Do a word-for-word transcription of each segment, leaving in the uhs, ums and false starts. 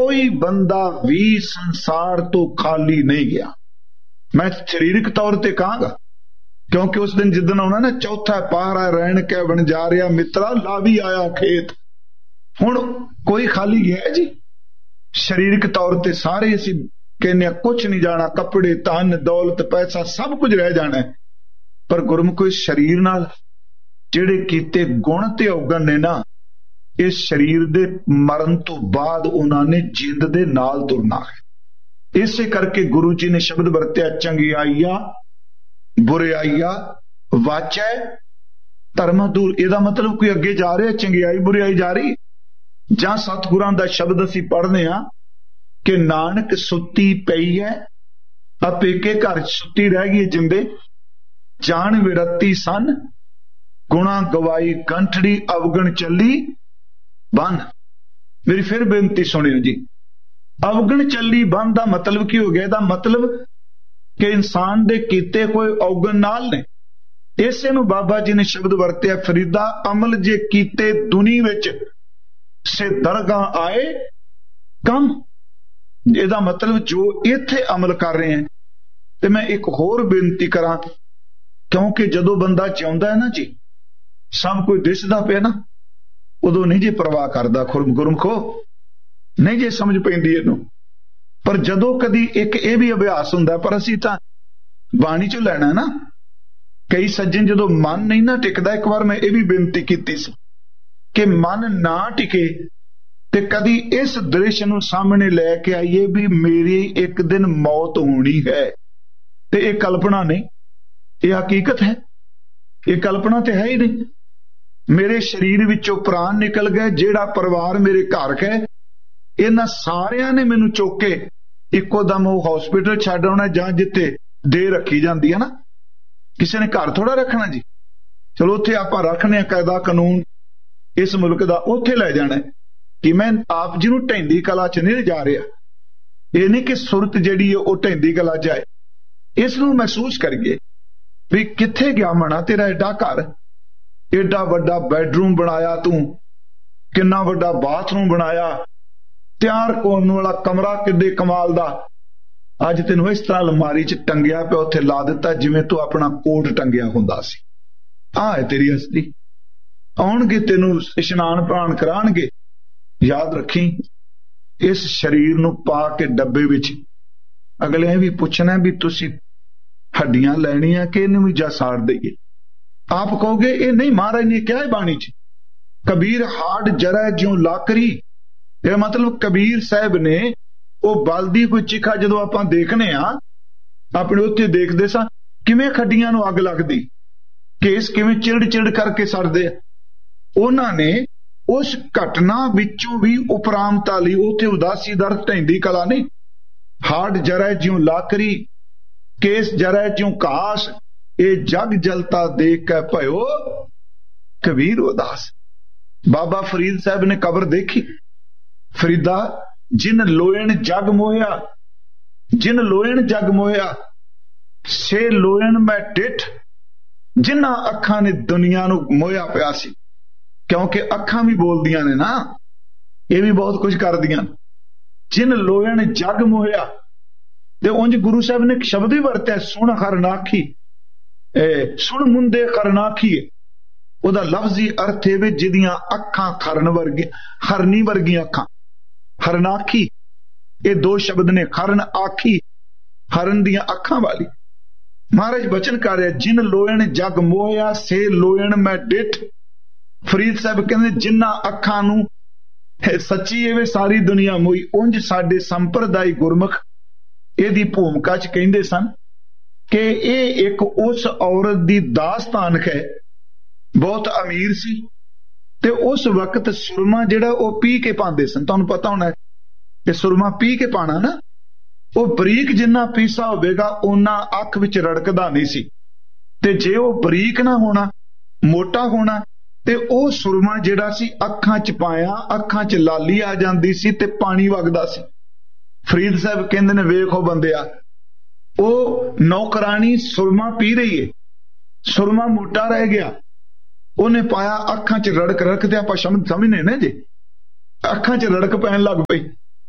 कोई बंदा भी संसार तो खाली नहीं गया। मैं शरीरक तौर पर कहांगा, क्योंकि उस दिन जिदन आना ना चौथा पहरा रहन कै बन जा रहा मित्रा ला भी आया खेत। हुण कोई खाली गया जी? शरीरक तौर पर सारे असी कहने कुछ नहीं जाना, कपड़े धन दौलत पैसा सब कुछ रह जाना है, पर गुरमुख इस शरीर नाल जिहड़े कीते गुण ते औगण ने ना, इस शरीर दे मरण तो बाद उन्होंने जिंद दे नाल तुरना है। इसे करके गुरु जी ने शब्द वरत्या चंगियाइया बुराइया वाचै धर्म दूर। इहदा मतलब कोई अगे जा रहा, चंगियाई बुराई जा रही। जां सतगुरां दा शब्द असीं पढ़ने आ कि नानक सुती पई है अपेके घर सुती रह गई जिंदे, जान विरती सन गुणा गवाई कंठड़ी अवगण चली बन। मेरी फिर बेनती सुनियो जी, अवगण चली बन का मतलब की हो गया? दा मतलब कि इंसान दे कीते कोई अवगण नाल ने। इसे नूं बाबा जी ने शब्द वरत्या फरीदा अमल जे कीते दुनी विच से दरगाह आए कम। इहदा मतलब जो इत्थे अमल कर रहे हैं। ते मैं एक होर बेनती करा, क्योंकि जदों बंदा चाहुंदा है ना जी सब कोई दिसदा पिया ना, उदों नहीं जी परवाह करदा गुरमुखो, नहीं जी समझ पैंदी इहनूं। पर जदों कदी एक ये भी अभ्यास हुंदा, पर असीं तां बाणी चों लैणा ना। कई सज्जन जदों मन नहीं ना टिकदा, एक बार मैं ये भी बेनती कीती सी कि मन ना टिके ते कदी इस दृश्य नूं सामने लैके आइए भी मेरी एक दिन मौत होनी है। ते ये कल्पना नहीं, ये हकीकत है। ये कल्पना तो है ही नहीं। मेरे शरीर विचों प्राण निकल गए, जेड़ा परिवार मेरे घर गए, इन्हां सारियां ने मैनूं चुक के इक्को दम वो हॉस्पिटल छड्ड आउणा जां जिथे दे रखी जाती है ना। किसी ने घर थोड़ा रखना जी, चलो उत्थे आपां रखने कायदा कानून इस मुल्क दा, उत्थे लै जाना है। कि मैं आप जी नूं ढैंदी कला च नहीं जा रहा, ये नहीं कि सुरत जिहड़ी है वो ढैंदी कला च आए। इस नूं महसूस करिए भी कित्थे गया मना तेरा एडा घर, एडा वड्डा बैडरूम बनाया तू, किन्ना वड्डा बाथरूम बनाया, तैयार करने वाला कमरा किड्डे कमाल दा, अज तेनों इस तरह अलमारी च टंगिया पिया उत्थे ला दिता जिवें तू अपना कोट टंगिया हुंदा सी। आ है तेरी हस्ती। आउणगे तेनों इशनान पान कराणगे, याद रखी इस शरीर नूं पा के डब्बे विच अगले भी पूछना भी तुसी हड्डियां लैणियां कि इहनूं भी जा साड़ दईए। आप कहोगे ये नहीं, महाराज ने क्या है बाणी च, कबीर हाड जरै ज्यों लाकरी। यह मतलब कबीर साहब ने वो बलदी कोई चिखा जदों आपां देखने आ अपने उत्थे देखदे सा किवें खड्डियां नूं अग लगदी, केस किवें चिड़ चिड़ करके सड़दे। उन्हां ने उस घटना विचों भी उपरामता लई उत्थे उदासी दर ढैंदी कला नहीं, हाड जरै ज्यों लाकरी केस जरै ज्यों घास, ये जग जलता देख के भयो कबीर उदास। बाबा फरीद साहब ने कबर देखी, फरीदा जिन लोयन जग मोया, जिन लोयन जग मोया से लोयन मैं डिठ। जिन्हां अखां ने दुनिया नूं मोया पिया सी, क्योंकि अखां भी बोलदियां ने ना, ये भी बहुत कुछ करदियां। जिन लोयन जग मोया, ते उंज गुरु साहब ने एक शब्द भी वरत्या सुन हरनाखी, सुन मुंदे खरनाखी। उहदा लफ्जी अर्थ है जिदियां अखां खरन वर्गी, हरनी वर्गी अखां, हरनाखी। ये दो शब्द ने, खरन आखी, हरन दियां अखां वाली। महाराज बचन कर रहे जिन लोयन जग मोया से लोयन मैं डिठ। फरीद साहब कहते जिन्ना अखां नूं सच्ची एवे सारी दुनिया मोई। उंज साडे संप्रदाय गुरमुख इहदी भूमिका च कहंदे सन कि यह एक उस औरत दी दास्तान है, बहुत अमीर सी ते उस वक्त सुरमा जिहड़ा वो पी के पांदे सन। तुहानूं पता होना कि सुरमा पी के पाना ना, वो बरीक जिन्ना पीसा होवेगा उन्ना अख विच रड़कदा नहीं सी, ते जे वो बरीक ना होना मोटा होना ते ओ सुरमा जिहड़ा सी अखां च पाया, अखां च लाली आ जांदी सी ते पानी वगदा सी। फरीद साहब कहंदे ने वेखो बंदिया, ओ नौकरानी सुरमा पी रही है, सुरमा मोटा रह गया, उन्हें पाया अखां च रड़क रड़क ते आपां समझने ने जे अखां च रड़क पैन लग पई।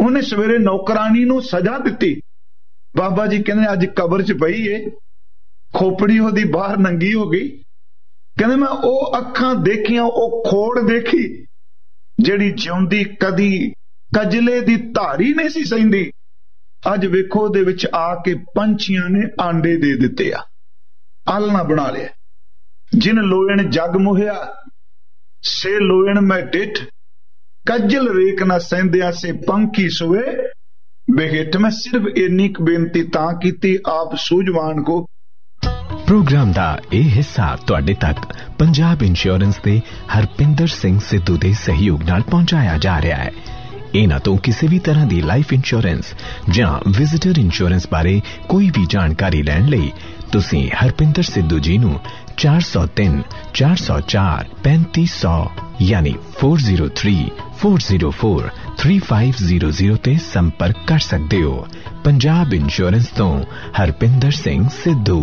ਉਹਨੇ ਸਵੇਰੇ ਨੌਕਰਾਨੀ ਨੂੰ ਸਜ਼ਾ ਦਿੱਤੀ। ਬਾਬਾ ਜੀ ਕਹਿੰਦੇ ਅੱਜ ਕਬਰ 'ਚ ਪਈ ਏ, ਖੋਪੜੀ ਉਹਦੀ ਬਾਹਰ ਨੰਗੀ ਹੋ ਗਈ। ਕਹਿੰਦੇ ਮੈਂ ਉਹ ਅੱਖਾਂ ਦੇਖੀਆਂ, ਉਹ ਖੋੜ ਦੇਖੀ ਜਿਹੜੀ ਜਿਉਂਦੀ ਕਦੀ ਕਜਲੇ ਦੀ ਧਾਰੀ ਨਹੀਂ ਸੀ ਸਹਿੰਦੀ। ਅੱਜ ਵੇਖੋ ਉਹਦੇ ਵਿੱਚ ਆ ਕੇ ਪੰਛੀਆਂ ਨੇ ਆਂਡੇ ਦੇ ਦਿੱਤੇ ਆ, ਆਲਣਾ ਬਣਾ ਲਿਆ। ਜਿਨ ਲੋਇਣ ਜਗ ਮੁਹਿਆ ਸੇ ਲੋਇਣ ਮੈਂ ਡਿਠ, ਕਜਲ ਰੇਕ ਨਾ ਸਹਿੰਦਿਆਂ ਸੇ ਪੰਖੀ ਸੋਏ ਬੇਹਿੱਟ। ਮੈਂ ਸਿਰਫ ਇੰਨੀ ਕੁ ਬੇਨਤੀ ਤਾਂ ਕੀਤੀ, ਆਪ ਸੂਝਵਾਨ ਕੋ। ਪ੍ਰੋਗਰਾਮ ਦਾ ਇਹ ਹਿੱਸਾ ਤੁਹਾਡੇ ਤੱਕ ਪੰਜਾਬ ਇੰਸ਼ੋਰੈਂਸ ਦੇ ਹਰਪਿੰਦਰ ਸਿੰਘ ਸਿੱਧੂ ਦੇ ਸਹਿਯੋਗ ਨਾਲ ਪਹੁੰਚਾਇਆ ਜਾ ਰਿਹਾ ਹੈ। ਇਹਨਾਂ ਤੋਂ ਕਿਸੇ ਵੀ ਤਰ੍ਹਾਂ ਦੀ ਲਾਈਫ ਇੰਸ਼ੋਰੈਂਸ ਜਾਂ ਵਿਜ਼ਿਟਰ ਇੰਸ਼ੋਰੈਂਸ ਬਾਰੇ ਕੋਈ ਵੀ ਜਾਣਕਾਰੀ ਲੈਣ ਲਈ ਤੁਸੀਂ ਹਰਪਿੰਦਰ ਸਿੱਧੂ ਜੀ ਨੂੰ ਚਾਰ ਸੌ ਤਿੰਨ ਚਾਰ ਸੌ ਚਾਰ ਪੈਂਤੀ ਸੌ ਯਾਨੀ ਚਾਰ ਸੌ ਤਿੰਨ ਚਾਰ ਸੌ ਚਾਰ ਤਿੰਨ ਪੰਜ ਜ਼ੀਰੋ ਜ਼ੀਰੋ ਤੇ ਸੰਪਰਕ ਕਰ ਸਕਦੇ ਹੋ। ਪੰਜਾਬ ਇੰਸ਼ੋਰੈਂਸ ਤੋਂ ਹਰਪਿੰਦਰ ਸਿੰਘ ਸਿੱਧੂ।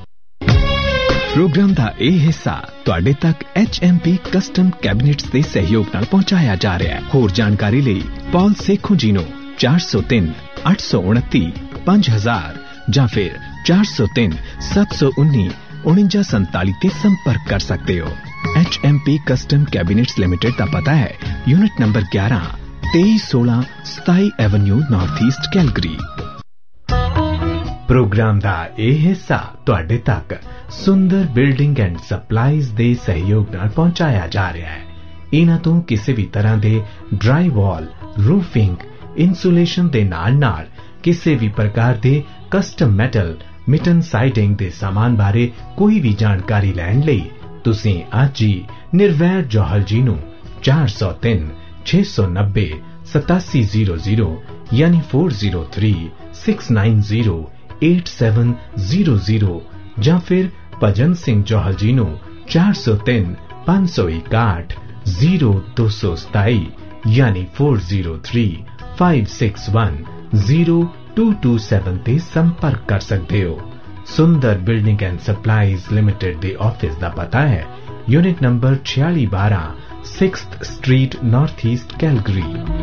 ਪ੍ਰੋਗਰਾਮ ਦਾ ਇਹ ਹਿੱਸਾ ਤੁਹਾਡੇ ਤੱਕ ਐਚ ਐਮ ਪੀ ਕਸਟਮ ਕੈਬਨਿਟਸ ਦੇ ਸਹਿਯੋਗ ਨਾਲ ਪਹੁੰਚਾਇਆ ਜਾ ਰਿਹਾ ਹੈ। ਹੋਰ ਜਾਣਕਾਰੀ ਲਈ ਪੌਲ ਸੇਖੋਂ ਜੀ ਨੂੰ ਚਾਰ ਸੌ ਤਿੰਨ ਅੱਠ ਸੌ ਉਨੱਤੀ ਪੰਜ ਹਜ਼ਾਰ ਜਾਂ ਫਿਰ ਚਾਰ ਸੌ ਤਿੰਨ ਸੱਤ ਸੌ ਉੱਨੀ उनचास संताली ਤੇ संपर्क कर सकते हो। H M P custom cabinets limited का पता है यूनिट नंबर ग्यारह तेईस सोलह सताई Avenue north east Calgary. Programme ਦਾ ਇਹ ਹਿੱਸਾ ਤੁਹਾਡੇ ਤੱਕ ਸੁੰਦਰ ਬਿਲਡਿੰਗ ਐਂਡ ਸਪਲਾਈਜ਼ ਦੇ ਸਹਿਯੋਗ ਨਾਲ ਪਹੁੰਚਾਇਆ ਜਾ ਰਿਹਾ ਹੈ। ਇਹਨਾਂ ਤੋਂ ਕਿਸੇ ਵੀ ਤਰ੍ਹਾਂ ਦੇ ਡਰਾਈ ਵਾਲ, ਰੂਫਿੰਗ, ਇਨਸੂਲੇਸ਼ਨ ਦੇ ਨਾਲ ਨਾਲ ਕਿਸੇ ਵੀ ਪ੍ਰਕਾਰ ਦੇ ਕਸਟਮ ਮੈਟਲ ਮਿਟਨ ਸਾਈਡਿੰਗ ਦੇ ਸਾਮਾਨ ਬਾਰੇ ਕੋਈ ਵੀ ਜਾਣਕਾਰੀ ਲੈਣ ਲਈ ਤੁਸੀਂ ਅੱਜ ਹੀ ਨਿਰਵੈਰ ਜੋਹਲ ਜੀ ਨੂੰ ਚਾਰ ਸੌ ਤਿੰਨ ਛੇ ਸੌ ਨੱਬੇ ਸਤਾਸੀ ਜ਼ੀਰੋ ਜ਼ੀਰੋ ਯਾਨੀ ਚਾਰ ਜ਼ੀਰੋ ਤਿੰਨ ਛੇ ਨੌ ਜ਼ੀਰੋ ਅੱਠ ਸੱਤ ਜ਼ੀਰੋ ਜ਼ੀਰੋ ਜਾਂ ਫਿਰ ਭਜਨ ਸਿੰਘ ਜੋਹਲ ਜੀ ਨੂੰ ਚਾਰ ਸੌ ਤਿੰਨ ਪੰਜ ਸੌ ਇਕਾਹਠ ਜ਼ੀਰੋ ਦੋ ਸੌ ਸਤਾਈ ਯਾਨੀ ਚਾਰ ਜ਼ੀਰੋ ਤਿੰਨ ਪੰਜ ਛੇ ਇੱਕ ਜ਼ੀਰੋ टू टू सेवन ਤੇ ਸੰਪਰਕ ਕਰ ਸਕਦੇ ਹੋ। ਸੁੰਦਰ ਬਿਲਡਿੰਗ ਐਂਡ ਸਪਲਾਈਜ਼ ਲਿਮਿਟਡ ਦੇ ਆਫਿਸ ਦਾ ਪਤਾ ਹੈ यूनिट नंबर छियालीस बारह sixth street north east Calgary.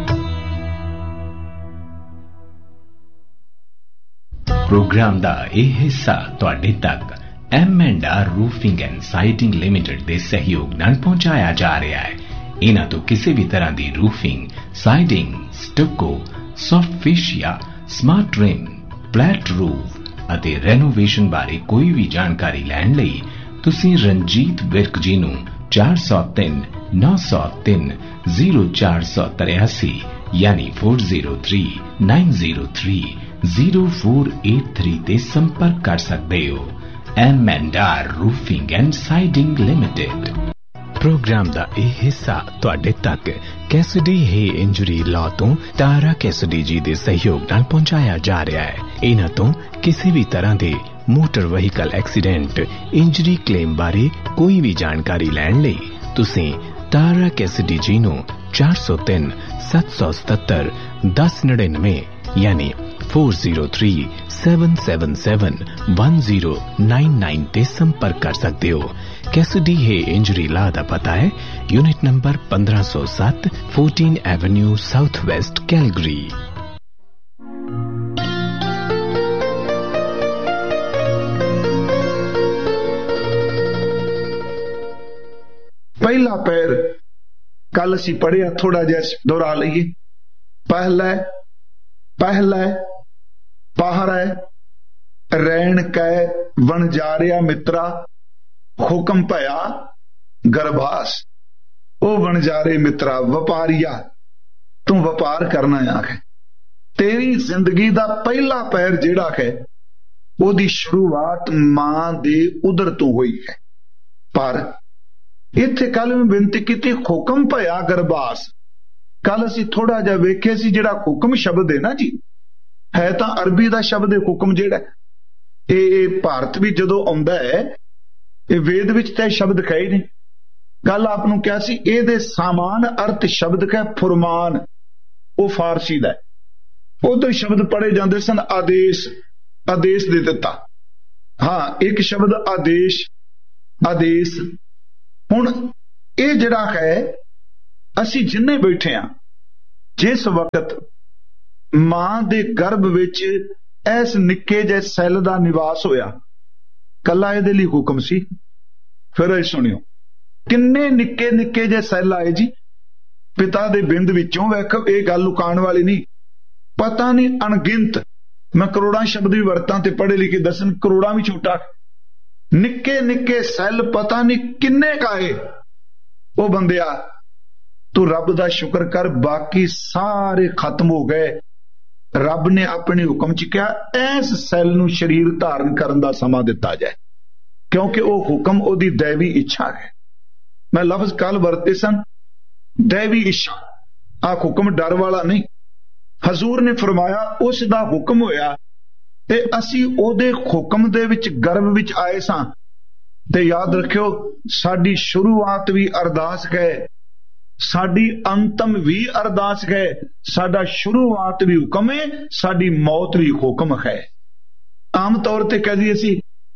Programme ਦਾ ਇਹ ਹਿੱਸਾ ਤੁਹਾਡੇ ਤੱਕ M and R roofing and siding limited ਦੇ ਸਹਿਯੋਗ ਨਾਲ ਪਹੁੰਚਾਇਆ ਜਾ ਰਿਹਾ ਹੈ। ਇਹਨਾਂ ਤੋਂ ਕਿਸੇ ਵੀ ਤਰ੍ਹਾਂ ਦੀ roofing, siding, ਸਟੱਕੋ, soft ਫੇਸ਼ੀਆ, smart rim, flat roof ਅਤੇ ਰੈਨੋਵੇਸ਼ਨ ਬਾਰੇ ਕੋਈ ਵੀ ਜਾਣਕਾਰੀ ਲੈਣ ਲਈ ਤੁਸੀਂ ਰਣਜੀਤ ਵਿਰਕ ਜੀ ਨੂੰ ਚਾਰ ਸੌ ਤਿੰਨ ਨੌ ਸੌ ਤਿੰਨ ਜ਼ੀਰੋ ਚਾਰ ਸੌ ਤਿਰਾਸੀ ਯਾਨੀ ਚਾਰ ਜ਼ੀਰੋ ਤਿੰਨ ਨੌ ਜ਼ੀਰੋ ਤਿੰਨ ਜ਼ੀਰੋ ਚਾਰ ਅੱਠ ਤਿੰਨ ਤੇ ਸੰਪਰਕ ਕਰ ਸਕਦੇ ਹੋ। M and R roofing and siding limited. Programme ਦਾ ਇਹ ਹਿੱਸਾ ਤੁਹਾਡੇ ਤੱਕ ਕੈਸਡੀ ਹੈ ਇੰਜਰੀ ਲਾਅ ਤੋਂ ਤਾਰਾ ਕੈਸਡੀ ਜੀ ਦੇ ਸਹਿਯੋਗ ਨਾਲ ਪਹੁੰਚਾਇਆ ਜਾ ਰਿਹਾ ਹੈ। ਇਹਨਾਂ ਤੋਂ ਕਿਸੇ ਵੀ ਤਰ੍ਹਾਂ ਦੇ motor vehicle accident, injury claim ਬਾਰੇ ਕੋਈ ਵੀ ਜਾਣਕਾਰੀ ਲੈਣ ਲਈ ਤੁਸੀਂ ਤਾਰਾ ਕੈਸਡੀ ਜੀ ਨੂੰ ਚਾਰ ਸੌ ਤਿੰਨ ਸੱਤ ਸੌ ਸਤੱਤਰ ਦਸ ਨੜਿਨਵੇਂ ਯਾਨੀ ਚਾਰ ਜ਼ੀਰੋ ਤਿੰਨ ਸੱਤ ਸੱਤ ਸੱਤ ਇੱਕ ਜ਼ੀਰੋ ਨੌ ਨੌ ਤੇ ਸੰਪਰਕ ਕਰ ਸਕਦੇ ਹੋ। कैसडी है इंजरी ला का पता है यूनिट नंबर पंद्रह सौ सात fourteen Avenue south west Calgary. पहला पैर कल असी पढ़िया, थोड़ा जिहा दोहरा लईए। पहला पहला पहरा रैन कै वन जारिया मित्रा हुक्म भया गरबास। ओ वणजारे मित्रा वपारिया तू वपार करना है। तेरी जिंदगी दा पहला पैर जिहड़ा है ओदी शुरुआत मां दे उदर तो हुई है। पर इत्थे कल मैं बेनती की हुक्म भया गरबास। कल असी थोड़ा जिहा वेखे सी जिहड़ा हुक्म शब्द है ना जी, है तां अरबी दा शब्द है हुक्म जिहड़ा ये भारत भी जदों आउंदा है ਇਹ ਵੇਦ ਵਿੱਚ ਤਾਂ ਸ਼ਬਦ ਕਹੇ ਨਹੀਂ। ਕੱਲ ਆਪ ਨੂੰ ਕਿਹਾ ਸੀ ਇਹਦੇ ਸਾਮਾਨ ਅਰਥ ਸ਼ਬਦ ਕਹੇ ਫੁਰਮਾਨ, ਉਹ ਫਾਰਸੀ ਦਾ। ਉਦੋਂ ਸ਼ਬਦ ਪੜੇ ਜਾਂਦੇ ਸਨ ਆਦੇਸ਼, ਆਦੇਸ਼ ਦੇ ਦਿੱਤਾ। ਹਾਂ, ਇੱਕ ਸ਼ਬਦ ਆਦੇਸ਼, ਆਦੇਸ਼। ਹੁਣ ਇਹ ਜਿਹੜਾ ਹੈ ਅਸੀਂ ਜਿੰਨੇ ਬੈਠੇ ਆ, ਜਿਸ ਵਕਤ मां दे गर्भ विच इस निक्के जे सैल दा निवास होया, कला इहदे लई हुक्म सी। फिर ये सुनियो किन्ने निक्के निक्के जे सैल आए जी पिता दे बिंद विचों। वेख ये गल लुकाण वाली नहीं, पता नहीं अणगिनत, मैं करोड़ां शब्द भी वरतां ते पढ़े लिखे दसन, करोड़ां भी छोटा, निक्के निक्के सैल पता नहीं किन्ने काए। वो बंदिया तू रब दा शुक्र कर, बाकी सारे खत्म हो गए। रब ने अपने हुक्म च कहा इस सैल नूं शरीर धारण करन दा समां दिता जाए, क्योंकि वह हुक्म ओदी दैवी इच्छा है। मैं लफ्ज कल वरते सन, दैवी इच्छा, आ हुक्म डर वाला नहीं। हजूर ने फरमाया उस दा हुक्म होया ते असी ओदे हुक्म दे विच गर्भ विच आए सां। ते याद रखियो साडी शुरुआत भी अरदास गए, साडी अंतम भी अरदास गए, साडा शुरुआत भी हुक्म है, साडी मौत भी हुक्म है। आम तौर ते कह दी असी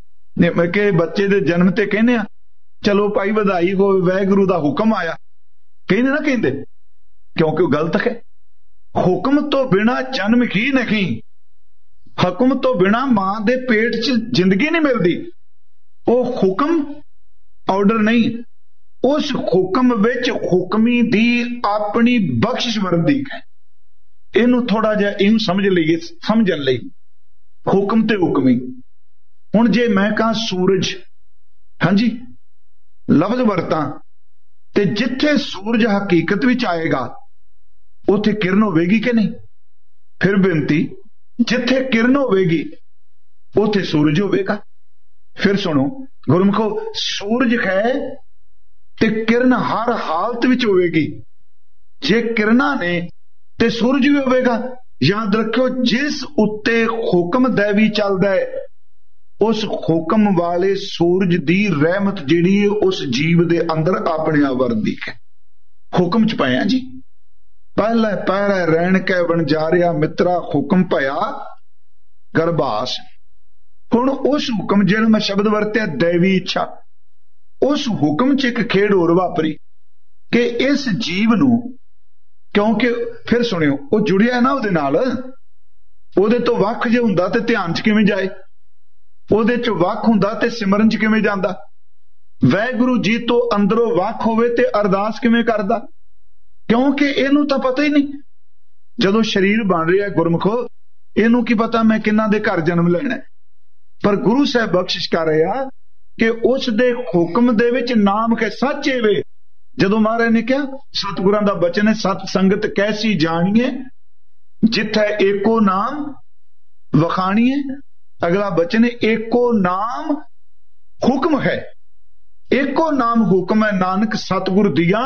के बच्चे दे जन्म ते कहने चलो भाई बधाई हो वाहिगुरू दा हुक्म आया, कहने ना कहते, क्योंकि गलत है। हुक्म तो बिना जन्म ही नहीं, हुक्म तो बिना मां दे पेट च जिंदगी नहीं मिलती। वो हुक्म ऑर्डर नहीं, उस हुक्म विच हुक्मी दी अपनी बख्शिश वर्दी है। इनू थोड़ा जिहा इनू समझ लीए, समझन लई हुक्म ते हुक्मी। हुण जे मैं कहां सूरज, हां जी लफ्ज वरतां ते जिथे सूरज हकीकत विच आएगा उथे किरण होवेगी कि नहीं? फिर बेनती, जिथे किरण होवेगी उथे सूरज होवेगा। फिर सुनो गुरमुखो, सूरज है ते किरण हर हालत विच होवेगी। जे किरणा ने ते सूरज भी होवेगा। याद रखियो जिस उत्ते हुक्म दैवी चलदा है उस हुक्म वाले सूरज दी रहमत जिहड़ी है उस जीव दे अंदर अपने आप वरदी है। हुक्म च पाया जी, पहले पैरे रैण कै बन जा रहा मित्रा हुक्म भया गर्भास। हुण उस हुक्म जिहड़ा मैं शब्द वरत्या दैवी इच्छा, उस हुक्म च एक खेड़ होर वापरी कि इस जीव नूं, क्योंकि फिर सुनियो वो जुड़िया ना उहदे नाल, उहदे तो वख जे हुंदा ते ध्यान च किवें जाए, उहदे च वख हुंदा ते सिमरन च किवें जांदा, वाहिगुरू जी तो अंदरों वख होवे ते अरदास किवें करदा, क्योंकि इनू तो पता ही नहीं। जदों शरीर बन रहा गुरमुखो, इनू की पता मैं किन्ना दे घर जन्म लेना, पर गुरु साहब बख्शिश कर रहा कि उस दे हुक्म दे विच नाम के सच एवे। जदों महाराज ने कहा सतगुरां दा बचन है, सत संगत कैसी जानिए जिथे एको नाम वखाणीए। अगला बचन है एको नाम हुक्म है, एको नाम हुक्म है नानक सतगुर दिया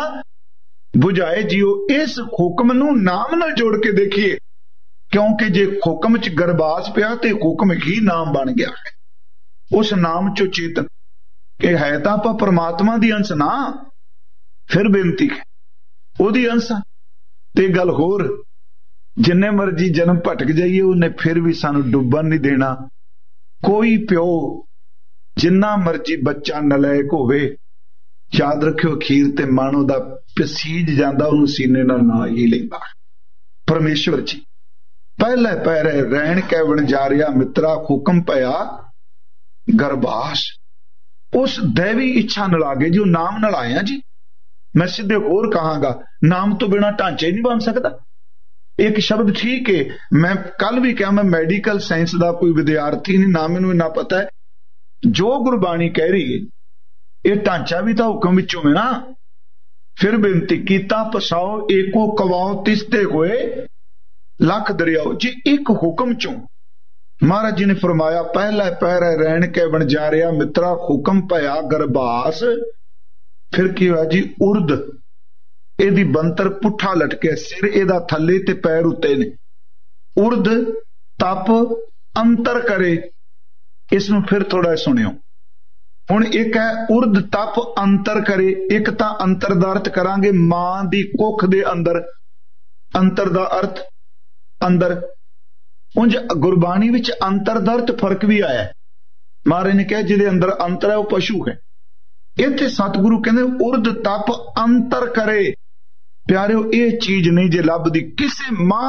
बुझाए जियो। इस हुक्म नूं नाम नाल जोड़ के देखिए, क्योंकि जे हुक्म च गरबास पिया ते हुक्म ही नाम बन गया है। उस नाम चो चेतन कि है तां आपां परमात्मा दी अंश ना। फिर बेनती है ओदी अंश ते गल होर, जिन्ने मर्जी जन्म भटक जाइए उन्हें फिर भी सानू डुबन नहीं देना। कोई प्यो जिन्ना मर्जी बच्चा नलायक होवे, याद रखियो अखीर ते मानो दा पसीज जांदा उहनूं सीने नाल ना ही लैंदा। परमेश्वर जी पहले पैरे रैण कै बन जा रहा मित्रा हुक्म पया गर्भास। उस दैवी इच्छा नाल आ गए जी, नाम नाल आया जी। मैं सीधे होर कहांगा, नाम तो बिना ढांचा ही नहीं बन सकता। एक शब्द ठीक है, मैं कल भी कहा मैं मैडिकल साइंस का कोई विद्यार्थी नहीं, ना मैनूं इन्ना पता है। जो गुरबाणी कह रही है ये ढांचा भी तो हुक्म विचों है ना। फिर बेनती कीता पसाओ एको कवाओ तिसते होए लख दरियाओ जी। एक हुक्म चों महाराज जी ने फरमाया पहला पैरा रैण के बन जा रहा मित्रा हुक्म पया गर्भास। फिर की होया जी उर्द, एदी बंतर पुठा लटके, सिर एदा थले ते पैर उत्ते ने। उर्द तप अंतर करे। इसनूं फिर थोड़ा सुनियो। हुण एक है उर्द तप अंतर करे, एक तां अंतर दा अर्थ करांगे मां दी कुख दे अंदर, अंतर दा अर्थ अंदर। उंज गुरबाणी विच अंतर दा अर्थ फर्क भी आया। महाराज ने कहा जिहदे अंदर अंतर है वह पशु है। इत्थे सतगुरु कहंदे उर्द तप अंतर करे। प्यारिओ ये चीज नहीं जे लभदी किसे मां